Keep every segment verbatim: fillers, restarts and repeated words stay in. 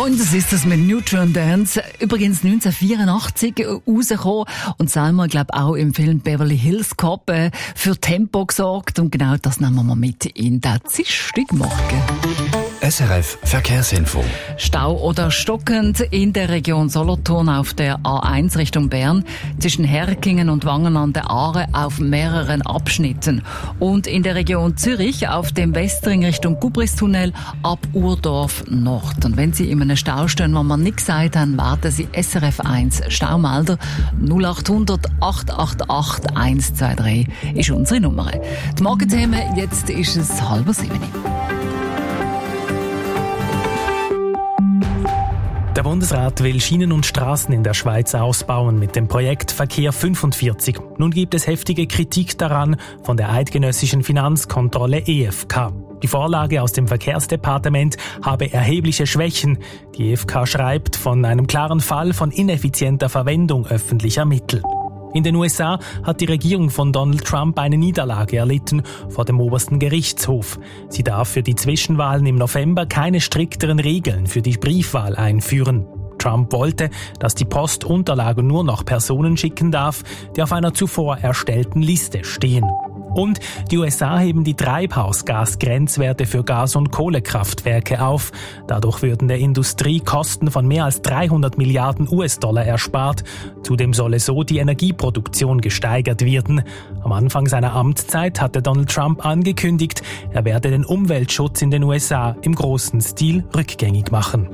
Und das ist das mit Neutron Dance. Übrigens neunzehnhundertvierundachtzig rausgekommen. Und Selma, glaube ich, auch im Film Beverly Hills Cop äh, für Tempo gesorgt. Und genau das nehmen wir mal mit in den Dienstagmorgen. S R F Verkehrsinfo. Stau oder stockend in der Region Solothurn auf der A eins Richtung Bern, zwischen Herkingen und Wangen an der Aare auf mehreren Abschnitten. Und in der Region Zürich auf dem Westring Richtung Gubristunnel ab Urdorf Nord. Und wenn Sie in einem Stau stehen, wo man nichts sagt, dann warten Sie S R F eins Staumelder. null acht hundert acht acht acht eins zwei drei ist unsere Nummer. Die Morgenthemen, jetzt ist es halb sieben. Der Bundesrat will Schienen und Straßen in der Schweiz ausbauen mit dem Projekt Verkehr fünfundvierzig. Nun gibt es heftige Kritik daran von der eidgenössischen Finanzkontrolle E F K. Die Vorlage aus dem Verkehrsdepartement habe erhebliche Schwächen. Die E F K schreibt von einem klaren Fall von ineffizienter Verwendung öffentlicher Mittel. In den U S A hat die Regierung von Donald Trump eine Niederlage erlitten vor dem obersten Gerichtshof. Sie darf für die Zwischenwahlen im November keine strikteren Regeln für die Briefwahl einführen. Trump wollte, dass die Post Unterlagen nur noch Personen schicken darf, die auf einer zuvor erstellten Liste stehen. Und die U S A heben die Treibhausgasgrenzwerte für Gas- und Kohlekraftwerke auf. Dadurch würden der Industrie Kosten von mehr als dreihundert Milliarden U S-Dollar erspart. Zudem solle so die Energieproduktion gesteigert werden. Am Anfang seiner Amtszeit hatte Donald Trump angekündigt, er werde den Umweltschutz in den U S A im großen Stil rückgängig machen.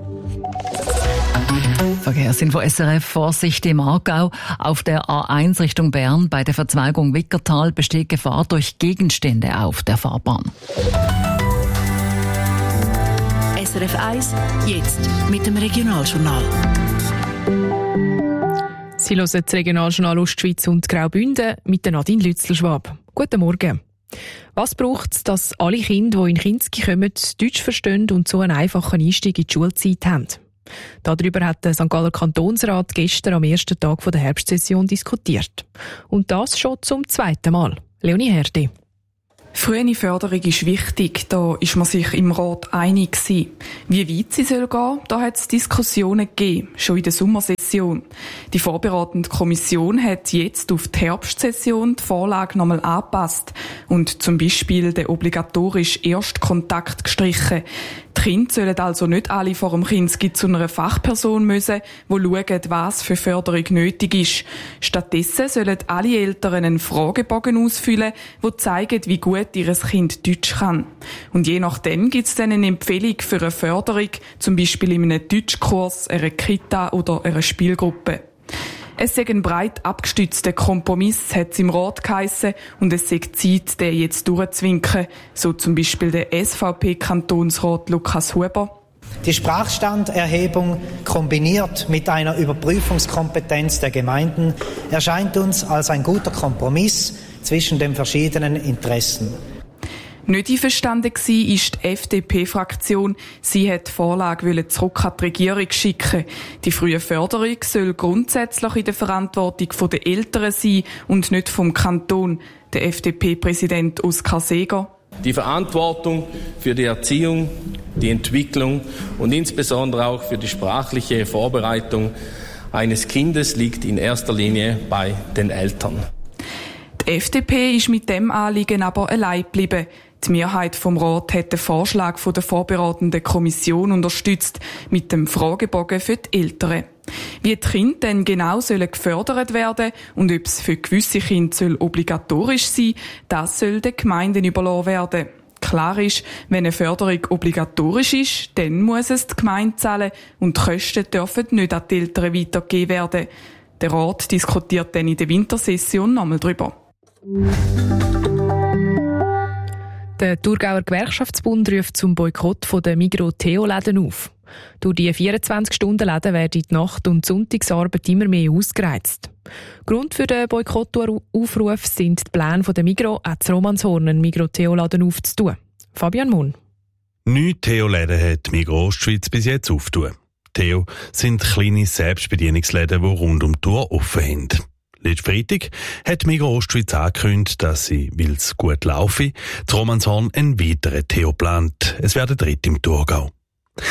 Verkehrsinfo S R F, Vorsicht im Aargau. Auf der A eins Richtung Bern bei der Verzweigung Wickertal besteht Gefahr durch Gegenstände auf der Fahrbahn. S R F eins, jetzt mit dem Regionaljournal. Sie hören das Regionaljournal Ostschweiz und Graubünden mit der Nadine Lützler-Schwab. Guten Morgen. Was braucht es, dass alle Kinder, die in Kinski kommen, Deutsch verstehen und so einen einfachen Einstieg in die Schulzeit haben? Darüber hat der Sankt Galler Kantonsrat gestern am ersten Tag der Herbstsession diskutiert. Und das schon zum zweiten Mal. Leonie Herdi. Frühe Förderung ist wichtig, da ist man sich im Rat einig gewesen. Wie weit sie soll gehen, da hat es Diskussionen gegeben, schon in der Sommersession. Die vorbereitende Kommission hat jetzt auf die Herbstsession die Vorlage nochmal angepasst und zum Beispiel den obligatorischen Erstkontakt gestrichen. Die Kinder sollen also nicht alle vor dem Kinski zu einer Fachperson müssen, die schauen, was für Förderung nötig ist. Stattdessen sollen alle Eltern einen Fragebogen ausfüllen, der zeigt, wie gut ihr Kind Deutsch kann. Und je nachdem gibt es dann eine Empfehlung für eine Förderung, zum Beispiel in einem Deutschkurs, einer Kita oder einer Spielgruppe. Es sei ein breit abgestützter Kompromiss, hat es im Rat geheissen, und es sei Zeit, den jetzt durchzuwinken, so zum Beispiel der S V P-Kantonsrat Lukas Huber. Die Sprachstanderhebung kombiniert mit einer Überprüfungskompetenz der Gemeinden erscheint uns als ein guter Kompromiss zwischen den verschiedenen Interessen. Nicht einverstanden war ist die F D P-Fraktion. Sie hat die Vorlage zurück an die Regierung schicken. Die frühe Förderung soll grundsätzlich in der Verantwortung der Eltern sein und nicht vom Kanton. Der F D P-Präsident Oskar Seeger. Die Verantwortung für die Erziehung, die Entwicklung und insbesondere auch für die sprachliche Vorbereitung eines Kindes liegt in erster Linie bei den Eltern. Die F D P ist mit dem Anliegen aber allein geblieben. Die Mehrheit vom Rat hat den Vorschlag von der vorbereitenden Kommission unterstützt mit dem Fragebogen für die Eltern. Wie die Kinder dann genau sollen gefördert werden und ob es für gewisse Kinder soll obligatorisch sein, das soll den Gemeinden überlassen werden. Klar ist, wenn eine Förderung obligatorisch ist, dann muss es die Gemeinde zahlen und die Kosten dürfen nicht an die Eltern weitergegeben werden. Der Rat diskutiert dann in der Wintersession nochmal darüber. Der Thurgauer Gewerkschaftsbund ruft zum Boykott der Migros-Theo-Läden auf. Durch die vierundzwanzig-Stunden-Läden werden die Nacht- und Sonntagsarbeit immer mehr ausgereizt. Grund für den Boykottaufruf sind die Pläne der Migros, auch zu Romanshorn einen Migros-Theo-Laden aufzutun. Fabian Mohn. Neun Theo-Läden hat Migros Ostschweiz bis jetzt aufgetan. Theo sind kleine Selbstbedienungsläden, die rund um die Tour offen haben. Letzten Freitag hat Migros Ostschweiz angekündigt, dass sie, weil es gut laufe, zu Romanshorn einen weiteren Theo plant. Es werden dritte im Thurgau.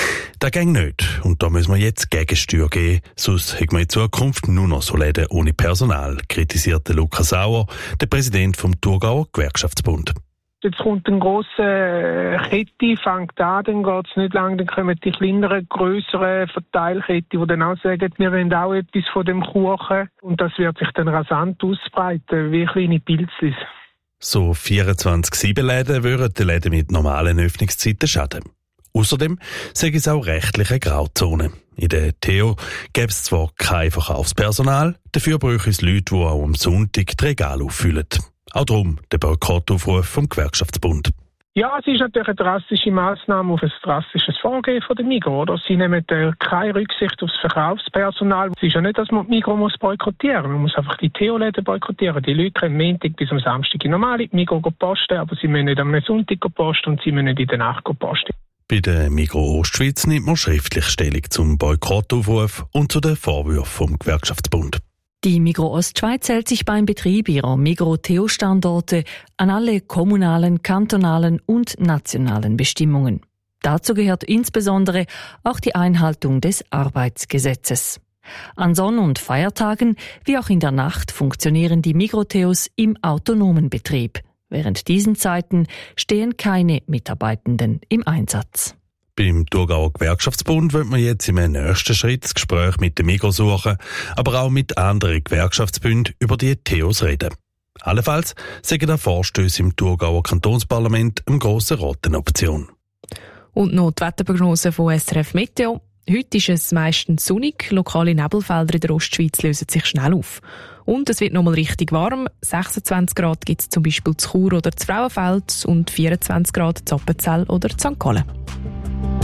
Das geht nicht. Und da müssen wir jetzt Gegensteuer geben, sonst haben wir in Zukunft nur noch so Läden ohne Personal, kritisierte Lukas Sauer, der Präsident vom Thurgauer Gewerkschaftsbund. Jetzt kommt eine grosse Kette, fängt an, dann geht es nicht lang, dann kommen die kleineren, grösseren Verteilketten, die dann auch sagen, wir wollen auch etwas von dem Kuchen. Und das wird sich dann rasant ausbreiten, wie kleine Pilzlis. So vierundzwanzig sieben Läden würden den Läden mit normalen Öffnungszeiten schaden. Außerdem sei es auch rechtliche Grauzonen. In der Theo gäbe es zwar kein Verkaufspersonal, dafür bräuchte es Leute, die auch am Sonntag die Regale auffüllen. Auch darum der Boykottaufruf vom Gewerkschaftsbund. Ja, es ist natürlich eine drastische Massnahme auf ein drastisches Vorgehen von der Migros. Oder? Sie nehmen äh, keine Rücksicht auf das Verkaufspersonal. Es ist ja nicht, dass man die Migros muss boykottieren muss. Man muss einfach die Theo-Läden boykottieren. Die Leute können Montag bis am Samstag in normale Migros posten, aber sie müssen nicht am Sonntag posten und sie müssen nicht in der Nacht posten. Bei der Migros Ostschweiz nimmt man schriftlich Stellung zum Boykottaufruf und zu den Vorwürfen vom Gewerkschaftsbund. Die Migros Ostschweiz hält sich beim Betrieb ihrer Migros-Theo-Standorte an alle kommunalen, kantonalen und nationalen Bestimmungen. Dazu gehört insbesondere auch die Einhaltung des Arbeitsgesetzes. An Sonn- und Feiertagen wie auch in der Nacht funktionieren die Migros-Theos im autonomen Betrieb. Während diesen Zeiten stehen keine Mitarbeitenden im Einsatz. Beim Thurgauer Gewerkschaftsbund wird man jetzt im nächsten Schritt das Gespräch mit den Migros suchen, aber auch mit anderen Gewerkschaftsbünden über die Theos reden. Allenfalls sagen der Vorstöße im Thurgauer Kantonsparlament im Grossen Rat eine Option. Und noch die Wetterprognose von S R F Meteo. Heute ist es meistens sonnig, lokale Nebelfelder in der Ostschweiz lösen sich schnell auf. Und es wird nochmal richtig warm. sechsundzwanzig Grad gibt es zum Beispiel zu Chur oder zu Frauenfeld und vierundzwanzig Grad zu Appenzell oder zu Sankt Gallen.